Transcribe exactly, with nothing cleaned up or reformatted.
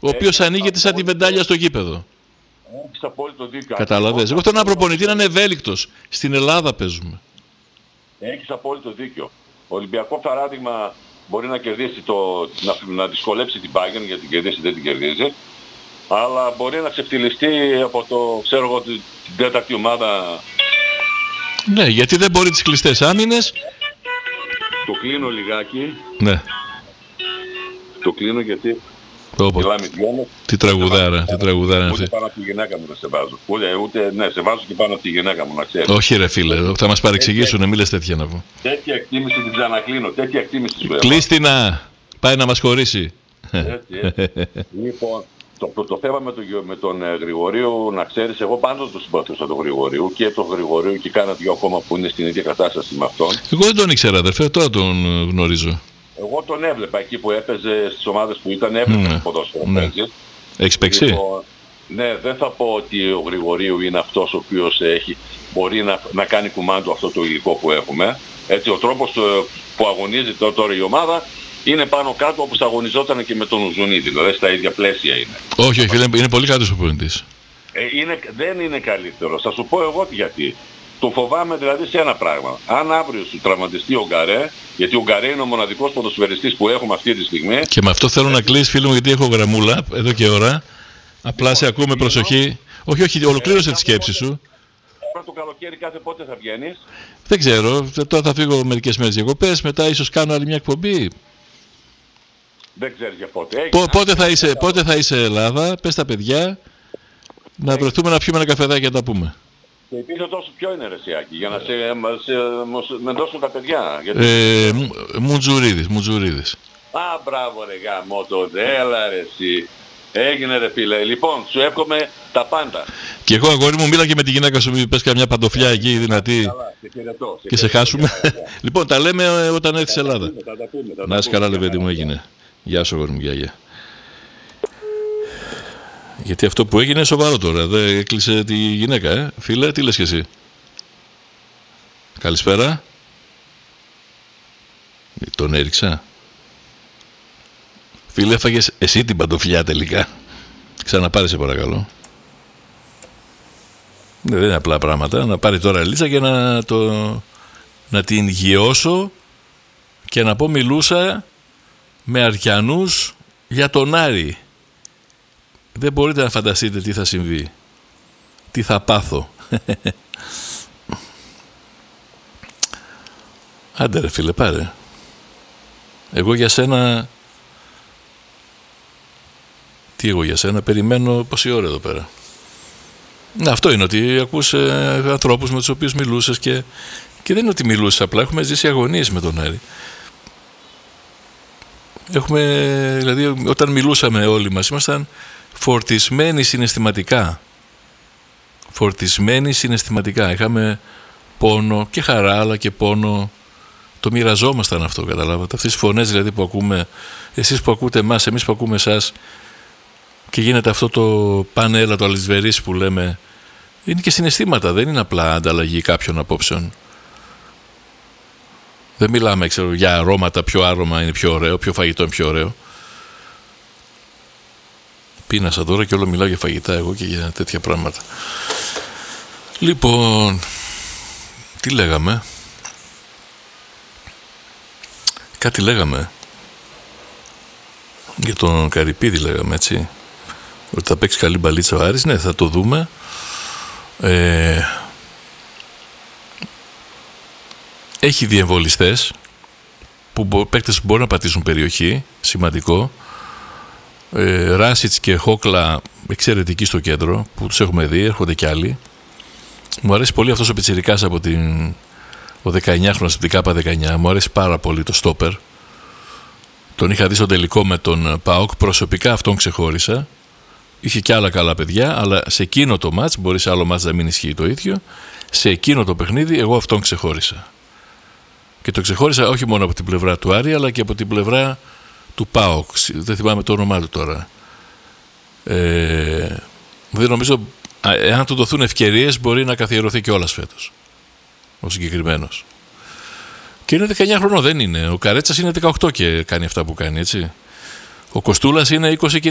ο οποίος ανοίγεται σαν τη βεντάλια στο γήπεδο. Έχεις απόλυτο δίκιο. Καταλαβαίνεις. Εγώ θέλω έναν προπονητή να είναι ευέλικτος. Στην Ελλάδα παίζουμε. Έχεις απόλυτο δίκιο. Ο Ολυμπιακό παράδειγμα μπορεί να κερδίσει το, να, να δυσκολέψει την Bayern, γιατί την κερδίσει δεν την κερδίζει. Αλλά μπορεί να ξεφτυλιστεί από το, ξέρω εγώ, την τέταρτη ομάδα. Ναι, γιατί δεν μπορεί τις κλειστές άμυνες. Το κλείνω λιγάκι. Ναι. Το κλείνω γιατί... Πω, τι τραγουδάρα, τι τραγουδάρα είναι αυτή. Ούτε πάνω από τη γυναίκα μου να σε βάζω. Ούτε, ούτε, ναι, σε βάζω και πάνω από τη γυναίκα μου, να ξέρεις. Όχι ρε φίλε, θα μας παρεξηγήσουνε, μη λες τέτοια να πω. Τέτοια εκτίμηση την ξανακλίνω, τέτοια εκτίμηση σου έχω. Κλείστη να, πάει να μας χωρίσει. Έτσι, έτσι. Λοιπόν, το, το, το θέμα με, το, με τον ε, Γρηγορίου, να ξέρεις, εγώ πάντως το συμπαθούσα τον Γρηγορίου και τον Γρηγορίου και κάνα δυο ακόμα που είναι στην ίδια κατάσταση με αυτόν. Εγώ δεν τον ήξερα αδερφέ, τώρα τον γνωρίζω. Εγώ τον έβλεπα εκεί που έπαιζε στις ομάδες που ήταν, έβλεπα το ποδόσφαιρο ναι. παίζει. Έχεις παίξει? Λοιπόν, ναι, δεν θα πω ότι ο Γρηγορίου είναι αυτός ο οποίος έχει, μπορεί να, να κάνει κουμάντο αυτό το υλικό που έχουμε. Έτσι, ο τρόπος που αγωνίζεται τώρα η ομάδα είναι πάνω κάτω όπως αγωνιζόταν και με τον Ουζουνίδη, δηλαδή στα ίδια πλαίσια είναι. Όχι, όχι, είναι, είναι πολύ καλύτερος ο προπονητής. Ε, είναι, δεν είναι καλύτερος. Θα σου πω εγώ γιατί. Το φοβάμαι δηλαδή σε ένα πράγμα. Αν αύριο σου τραυματιστεί ο Γκαρέ, γιατί ο Γκαρέ είναι ο μοναδικός ποδοσφαιριστής που έχουμε αυτή τη στιγμή. Και με αυτό θέλω να κλείσει, φίλο μου, γιατί έχω γραμμούλα εδώ και ώρα. Απλά σε ακούω με προσοχή. Όχι, όχι, ολοκλήρωσε τη σκέψη σου. Τώρα το καλοκαίρι κάθε πότε θα βγαίνεις? Δεν ξέρω. Τώρα θα φύγω μερικές μέρες διακοπές. Μετά ίσως κάνω άλλη μια εκπομπή. Δεν ξέρεις για πότε. Πο, πότε, θα είσαι, πότε θα είσαι Ελλάδα, πες τα παιδιά, να βρεθούμε να πιούμε ένα καφεδάκι και να τα πούμε. Και υπήρχε τόσο πιο είναι ρεσιάκι, για να σε, σε, με δώσουν τα παιδιά. Γιατί... Ε, Μουτζουρίδης, Μουτζουρίδης. Α, μπράβο ρε γάμο, το δέλα ρε εσύ. Έγινε ρε φίλε. Λοιπόν, σου εύχομαι τα πάντα. Και εγώ αγόρι μου μίλα και με τη γυναίκα σου, μην πες καμιά παντοφλιά εκεί δυνατή. Καλά, σε χαιρετώ, σε και σε χάσουμε. Λοιπόν, τα λέμε όταν έρθεις Ελλάδα. Να είσαι καλά λεβέντη μου, έγινε. Γεια σου αγόρι μου, γεια, γεια. Γιατί αυτό που έγινε είναι σοβαρό τώρα. Δεν έκλεισε τη γυναίκα, ε. Φίλε, τι λες και εσύ? Καλησπέρα. Τον έριξα. Φίλε, έφαγες εσύ την παντοφλιά τελικά. Ξαναπάρε σε παρακαλώ. Δεν είναι απλά πράγματα. Να πάρει τώρα Λίτσα και να, το, να την γιώσω και να πω μιλούσα με Αριανούς για τον Άρη. Δεν μπορείτε να φανταστείτε τι θα συμβεί. Τι θα πάθω. Άντε ρε φίλε, πάρε. Εγώ για σένα... Τι εγώ για σένα, περιμένω πόση ώρα εδώ πέρα. Να, αυτό είναι ότι ακούς ε, ανθρώπους με τους οποίους μιλούσες και, και δεν είναι ότι μιλούσες απλά. Έχουμε ζήσει αγωνίες με τον Άρη. Έχουμε, δηλαδή όταν μιλούσαμε όλοι μας ήμασταν φορτισμένοι συναισθηματικά. Φορτισμένοι συναισθηματικά. Είχαμε πόνο και χαρά αλλά και πόνο. Το μοιραζόμασταν αυτό, καταλάβατε. Αυτές τις φωνές δηλαδή που ακούμε, εσείς που ακούτε εμάς, εμείς που ακούμε εσάς, και γίνεται αυτό το πανέλα, το αλυσβερής που λέμε, είναι και συναισθήματα, δεν είναι απλά ανταλλαγή κάποιων απόψεων. Δεν μιλάμε, ξέρω, για αρώματα, ποιο άρωμα είναι πιο ωραίο, ποιο φαγητό είναι πιο ωραίο. Πίνασα τώρα και όλο μιλάω για φαγητά εγώ και για τέτοια πράγματα. Λοιπόν, τι λέγαμε? Κάτι λέγαμε. Για τον Καρυπίδη λέγαμε, έτσι. Ότι θα παίξει καλή μπαλίτσα ο Άρης. Ναι, θα το δούμε. Ε, έχει διεμβολιστές που παίκτες που μπορούν να πατήσουν περιοχή. Σημαντικό. Ε, Ράσιτς και Χόκλα εξαιρετικοί στο κέντρο που τους έχουμε δει, έρχονται κι άλλοι. Μου αρέσει πολύ αυτός ο πιτσιρικάς από την ο δεκαεννιάχρονος από την ΚΑΠΑ δεκαεννιά. Μου αρέσει πάρα πολύ το στόπερ. Τον είχα δει στο τελικό με τον ΠΑΟΚ. Προσωπικά αυτόν ξεχώρισα. Είχε και άλλα καλά παιδιά, αλλά σε εκείνο το μάτς, μπορεί σε άλλο μάτς να μην ισχύει το ίδιο, σε εκείνο το παιχνίδι εγώ αυτόν ξεχώρισα. Και το ξεχώρισα όχι μόνο από την πλευρά του Άρη, αλλά και από την πλευρά του ΠΑΟΚ. Δεν θυμάμαι το όνομά του τώρα. Ε, δεν νομίζω, εάν του δοθούν ευκαιρίες, μπορεί να καθιερωθεί κιόλας φέτος. Ο συγκεκριμένος. Και είναι δεκαεννιά χρονών, δεν είναι. Ο Καρέτσας είναι δεκαοκτώ και κάνει αυτά που κάνει, έτσι. Ο Κοστούλας είναι είκοσι και